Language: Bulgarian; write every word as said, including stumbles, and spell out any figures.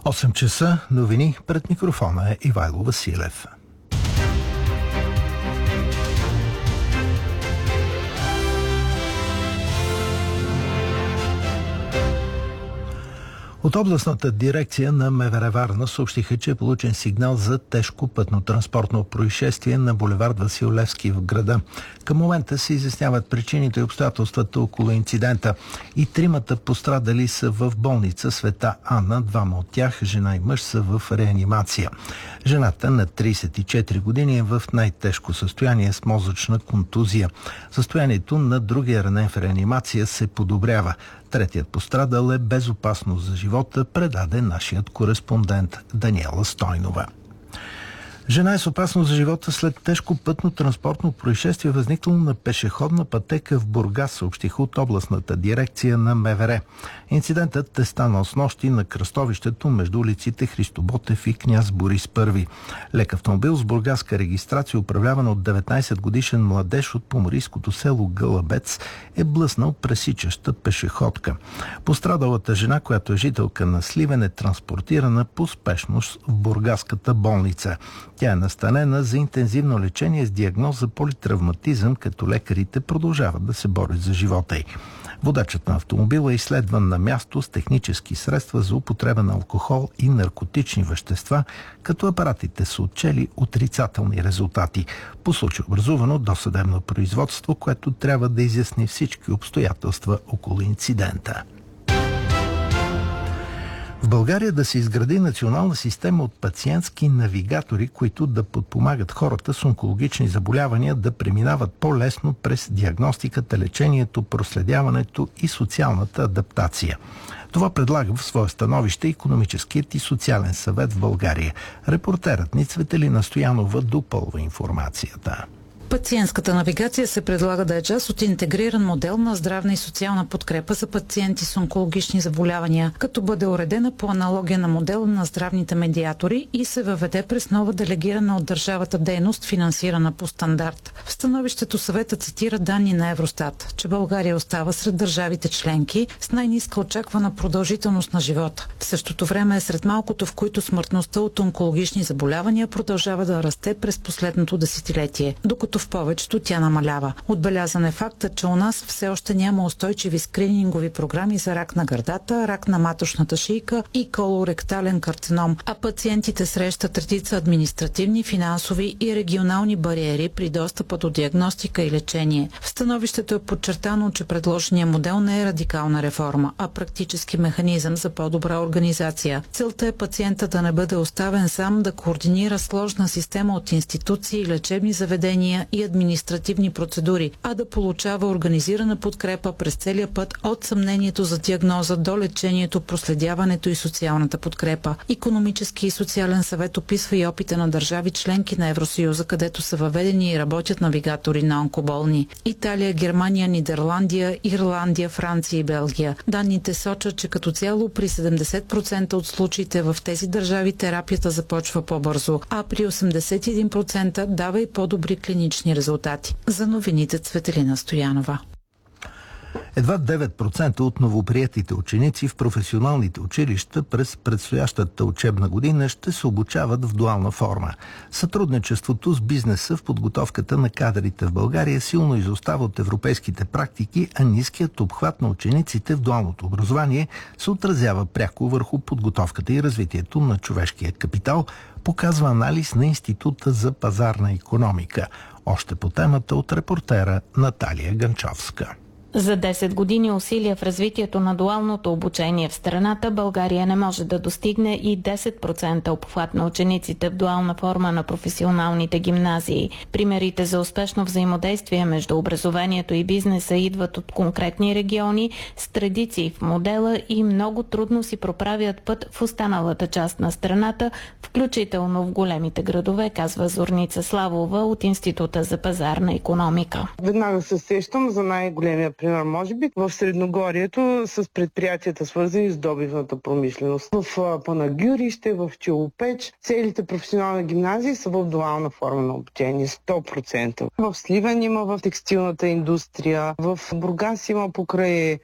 осем часа, новини, пред микрофона е Ивайло Василев. От областната дирекция на МВР Варна съобщиха, че е получен сигнал за тежко пътно-транспортно происшествие на булевард Васил Левски в града. Към момента се изясняват причините и обстоятелствата около инцидента. И тримата пострадали са в болница Света Анна, двама от тях, жена и мъж, са в реанимация. Жената на тридесет и четири години е в най-тежко състояние с мозъчна контузия. Състоянието на другия ранен в реанимация се подобрява. Третият пострадал е без опасност за живота, предаде нашият кореспондент Даниела Стойнова. Жена е с опасност за живота след тежко пътно-транспортно происшествие, възникнало на пешеходна пътека в Бургас, съобщиха от областната дирекция на МВР. Инцидентът е станал снощи на кръстовището между улиците Христо Ботев и Княз Борис Първи. Лек автомобил с бургаска регистрация, управляван от деветнайсет годишен младеж от поморийското село Гълъбец, е блъснал пресичаща пешеходка. Пострадалата жена, която е жителка на Сливен, е транспортирана по спешност в бургаската болница. Тя е настанена за интензивно лечение с диагноза политравматизъм, като лекарите продължават да се борят за живота й. Водачът на автомобила е изследван на място с технически средства за употреба на алкохол и наркотични вещества, като апаратите са отчели отрицателни резултати. По случай образувано досъдебно производство, което трябва да изясни всички обстоятелства около инцидента. В България да се изгради национална система от пациентски навигатори, които да подпомагат хората с онкологични заболявания да преминават по-лесно през диагностиката, лечението, проследяването и социалната адаптация. Това предлага в свое становище Икономическият и социален съвет в България. Репортерът ни Цветелина Стоянова допълва информацията. Пациентската навигация се предлага да е част от интегриран модел на здравна и социална подкрепа за пациенти с онкологични заболявания, като бъде уредена по аналогия на модела на здравните медиатори и се въведе през нова делегирана от държавата дейност, финансирана по стандарт. В становището съвета цитира данни на Евростат, че България остава сред държавите членки с най-ниска очаквана продължителност на живота. В същото време е сред малкото, в които смъртността от онкологични заболявания продължава да расте през последното десетилетие, докато в повечето тя намалява. Отбелязан е фактът, че у нас все още няма устойчиви скринингови програми за рак на гърдата, рак на маточната шийка и колоректален карцином, а пациентите срещат редица административни, финансови и регионални бариери при достъпа до диагностика и лечение. В становището е подчертано, че предложения модел не е радикална реформа, а практически механизъм за по-добра организация. Целта е пациента да не бъде оставен сам да координира сложна система от институции, лечебни заведения и административни процедури, а да получава организирана подкрепа през целия път от съмнението за диагноза до лечението, проследяването и социалната подкрепа. Икономически и социален съвет описва и опита на държави членки на Евросъюза, където са въведени и работят навигатори на онкоболни. Италия, Германия, Нидерландия, Ирландия, Франция и Белгия. Данните сочат, че като цяло при седемдесет процента от случаите в тези държави терапията започва по-бързо, а при осемдесет и един процента дава и по-добри клинични резултати. За новините Цветелина Стоянова. Едва девет процента от новоприетите ученици в професионалните училища през предстоящата учебна година ще се обучават в дуална форма. Сътрудничеството с бизнеса в подготовката на кадрите в България силно изостава от европейските практики, а ниският обхват на учениците в дуалното образование се отразява пряко върху подготовката и развитието на човешкия капитал, показва анализ на Института за пазарна икономика. Още по темата от репортера Наталия Ганчовска. За десет години усилия в развитието на дуалното обучение в страната, България не може да достигне и десет процента обхват на учениците в дуална форма на професионалните гимназии. Примерите за успешно взаимодействие между образованието и бизнеса идват от конкретни региони с традиции в модела и много трудно си проправят път в останалата част на страната, включително в големите градове, казва Зорница Славова от Института за пазарна икономика. Веднага се сещам за най-големия пример, може би, в Средногорието с предприятията, свързани с добивната промишленост. В Панагюрище, в Челопеч, целите професионални гимназии са в дуална форма на обучение, сто процента. В Сливен има в текстилната индустрия, в Бургас има покрай